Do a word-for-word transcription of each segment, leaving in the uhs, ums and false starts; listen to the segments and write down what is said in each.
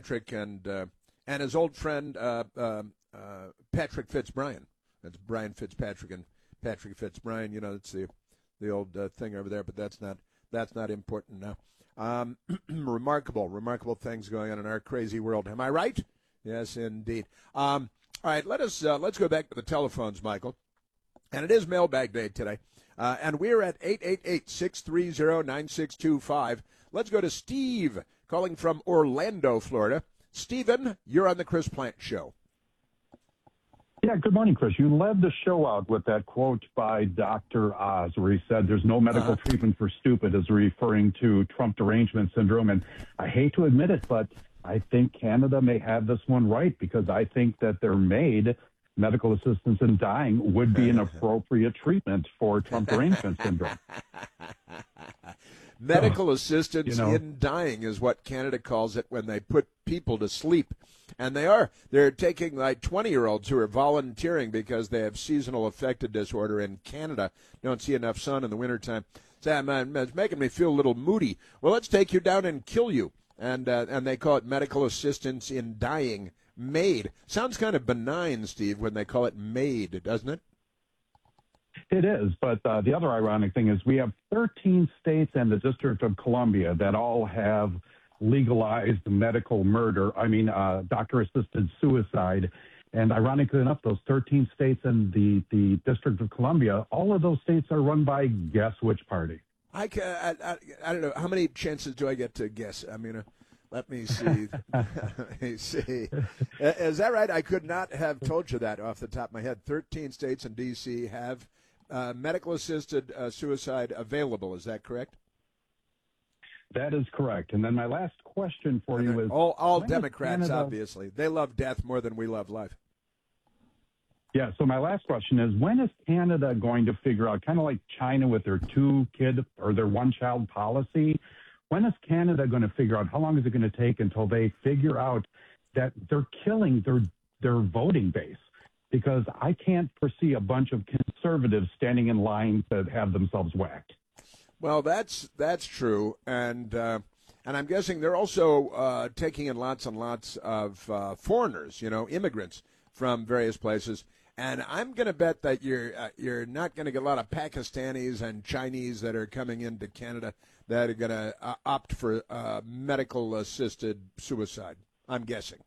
Patrick and uh, and his old friend uh, uh, uh, Patrick Fitzbrian. That's Brian Fitzpatrick and Patrick Fitzbrian. You know, it's the the old uh, thing over there, but that's not that's not important now. Um, remarkable, remarkable things going on in our crazy world. Am I right? Yes, indeed. Um, all right, let us uh, let's go back to the telephones, Michael. And it is Mailbag Day today, uh, and we're at eight eight eight, six three zero, nine six two five. Let's go to Steve, calling from Orlando, Florida. Stephen, you're on the Chris Plante Show. Yeah, good morning, Chris. You led the show out with that quote by Doctor Oz where he said there's no medical uh-huh. treatment for stupid, as referring to Trump derangement syndrome. And I hate to admit it, but I think Canada may have this one right, because I think that their MAID, medical assistance in dying, would be an appropriate treatment for Trump derangement syndrome. Medical so, assistance you know, in dying is what Canada calls it when they put people to sleep. And they are. They're taking like twenty-year-olds who are volunteering because they have seasonal affective disorder in Canada, don't see enough sun in the wintertime. So, man, it's making me feel a little moody. Well, let's take you down and kill you. And uh, and they call it medical assistance in dying, MAID. Sounds kind of benign, Steve, when they call it MAID, doesn't it? It is, but uh, the other ironic thing is we have thirteen states and the District of Columbia that all have legalized medical murder, I mean, uh, doctor-assisted suicide. And ironically enough, those thirteen states and the, the District of Columbia, all of those states are run by guess which party? I, I, I, I don't know. How many chances do I get to guess? I mean, uh, let me see. Let me see. Is that right? I could not have told you that off the top of my head. thirteen states and D C have uh, medical-assisted uh, suicide available. Is that correct? That is correct. And then my last question for you is... All, all Democrats, Canada... obviously. They love death more than we love life. Yeah, so my last question is, when is Canada going to figure out, kind of like China with their two-kid or their one-child policy, when is Canada going to figure out, how long is it going to take until they figure out that they're killing their their voting base? Because I can't foresee a bunch of conservatives standing in line to have themselves whacked. Well, that's that's true, and uh, and I'm guessing they're also uh, taking in lots and lots of uh, foreigners, you know, immigrants from various places. And I'm going to bet that you're uh, you're not going to get a lot of Pakistanis and Chinese that are coming into Canada that are going to uh, opt for uh, medical-assisted suicide. I'm guessing.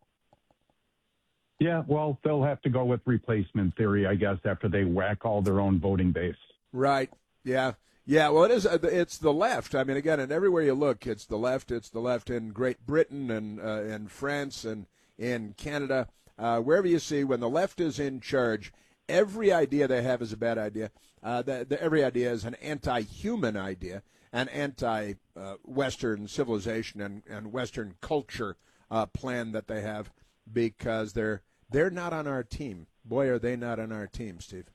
Yeah, well, they'll have to go with replacement theory, I guess, after they whack all their own voting base. Right. Yeah. Yeah, well, it is. It's the left. I mean, again, and everywhere you look, it's the left. It's the left in Great Britain and uh, in France and in Canada. Uh, wherever you see, when the left is in charge, every idea they have is a bad idea. Uh, the, the, every idea is an anti-human idea, an anti-Western uh, civilization and, and Western culture uh, plan that they have, because they're they're not on our team. Boy, are they not on our team, Steve.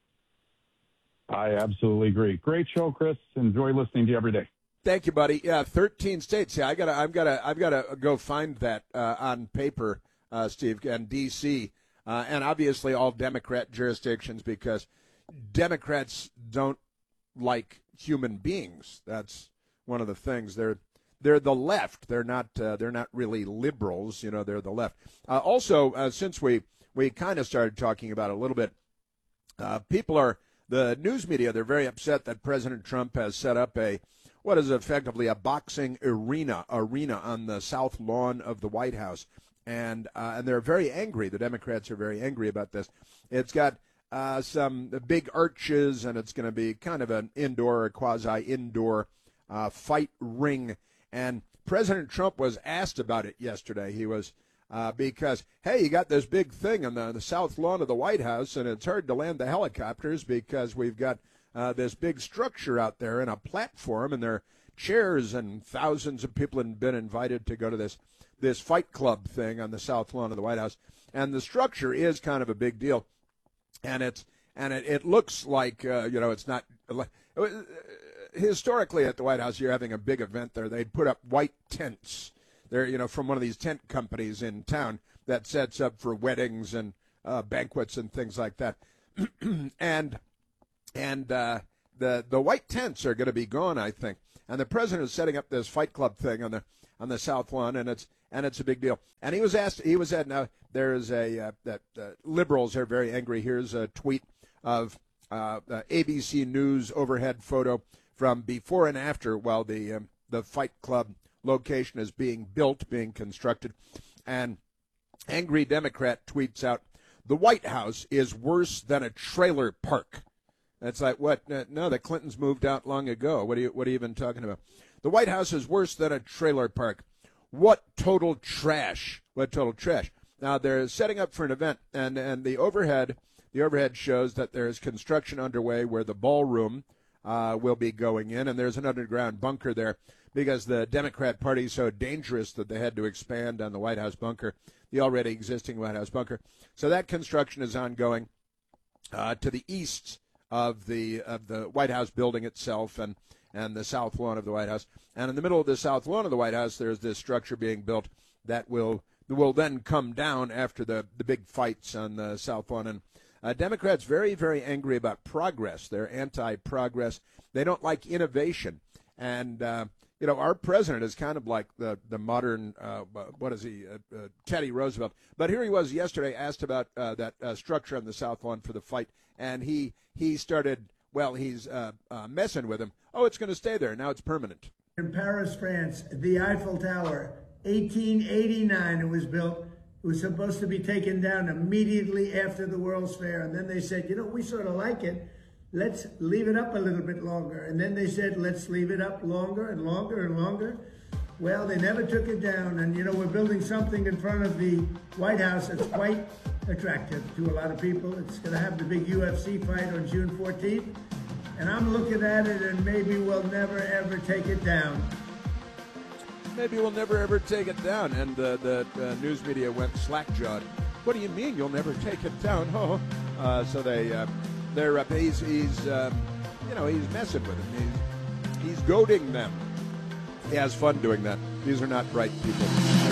I absolutely agree. Great show, Chris. Enjoy listening to you every day. Thank you, buddy. Yeah, thirteen states. Yeah, I gotta, I've gotta, I've gotta go find that uh, on paper, uh, Steve, and D C, uh, and obviously all Democrat jurisdictions, because Democrats don't like human beings. That's one of the things. They're they're the left. They're not uh, they're not really liberals. You know, they're the left. Uh, also, uh, since we we kind of started talking about it a little bit, uh, people are. The news media, they're very upset that President Trump has set up a, what is effectively a boxing arena arena on the south lawn of the White House. And uh, and they're very angry. The Democrats are very angry about this. It's got uh, some big arches, and it's going to be kind of an indoor or quasi-indoor uh, fight ring. And President Trump was asked about it yesterday. He was Uh, because, hey, you got this big thing on the, the south lawn of the White House, and it's hard to land the helicopters because we've got uh, this big structure out there and a platform, and there are chairs, and thousands of people have been invited to go to this this fight club thing on the south lawn of the White House. And the structure is kind of a big deal, and it's and it, it looks like uh, you know it's not uh, historically at the White House. You're having a big event there. They'd put up white tents. They're, you know, from one of these tent companies in town that sets up for weddings and uh, banquets and things like that. and and uh, the the white tents are going to be gone, I think. And the president is setting up this fight club thing on the on the south lawn, and it's and it's a big deal. And he was asked, he was at, now there's a, uh, that uh, liberals are very angry. Here's a tweet of uh, uh, A B C News overhead photo from before and after while the, um, the Fight Club location is being built, being constructed. And angry Democrat tweets out, "The White House is worse than a trailer park." That's like, what? No, the Clintons moved out long ago. What are you, what are you even talking about? The White House is worse than a trailer park. What total trash. What total trash. Now, they're setting up for an event, and, and the overhead the overhead shows that there is construction underway where the ballroom uh, will be going in, and there's an underground bunker there because the Democrat Party is so dangerous that they had to expand on the White House bunker, the already existing White House bunker. So that construction is ongoing uh, to the east of the of the White House building itself and, and the south lawn of the White House. And in the middle of the south lawn of the White House, there's this structure being built that will will then come down after the, the big fights on the south lawn. And uh, Democrats very, very angry about progress. They're anti-progress. They don't like innovation. And, uh, you know, our president is kind of like the, the modern, uh, what is he, uh, uh, Teddy Roosevelt. But here he was yesterday asked about uh, that uh, structure on the south lawn for the fight. And he, he started, well, he's uh, uh, messing with him. Oh, it's going to stay there. Now it's permanent. In Paris, France, the Eiffel Tower, eighteen eighty-nine it was built. It was supposed to be taken down immediately after the World's Fair. And then they said, you know, we sort of like it. Let's leave it up a little bit longer. And then they said, let's leave it up longer and longer and longer. Well, they never took it down. And, you know, we're building something in front of the White House that's quite attractive to a lot of people. It's going to have the big U F C fight on June fourteenth. And I'm looking at it, and maybe we'll never, ever take it down. Maybe we'll never, ever take it down. And uh, the uh, news media went slack-jawed. What do you mean you'll never take it down? Oh, uh, so they, uh, they're up. He's, he's um, you know, he's messing with them. He's, he's goading them. He has fun doing that. These are not bright people.